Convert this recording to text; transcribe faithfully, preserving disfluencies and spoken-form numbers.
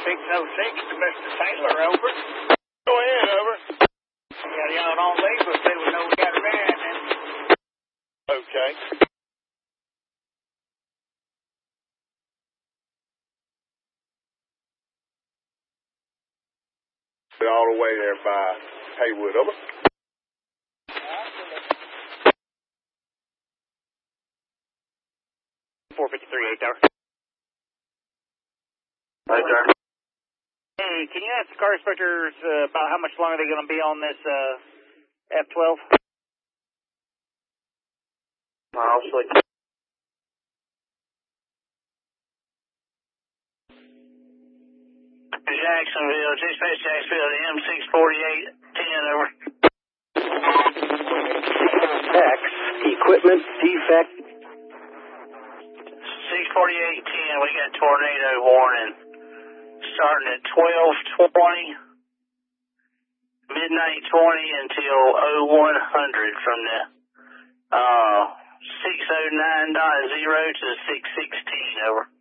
six oh six to Mister Taylor, over. Go ahead, over. Yeah, y'all don't leave us till we know we got a van then. Okay. All the way there by Haywood, over. four fifty-three, eight hour. Right there. Hey, can you ask the car inspectors uh, about how much longer they're going to be on this uh, F twelve? Obviously. Jacksonville, dispatch Jacksonville, M six forty-eight ten, over. X, equipment defect. six forty-eight ten, we got tornado warning. Starting at twelve twenty, midnight twenty until oh one hundred from the uh, six oh nine dot zero to six sixteen, over.